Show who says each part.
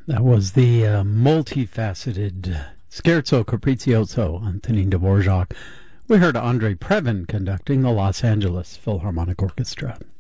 Speaker 1: That was the multifaceted Scherzo Capriccioso, Antonin Dvorak. We heard Andrei Previn conducting the Los Angeles Philharmonic Orchestra.